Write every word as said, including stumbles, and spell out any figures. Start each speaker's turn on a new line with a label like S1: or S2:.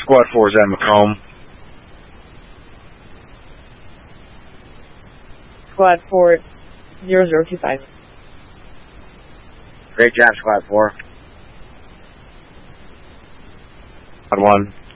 S1: Squad four is at Macomb.
S2: Squad four, zero zero two five.
S1: Great job, Squad four. Squad one,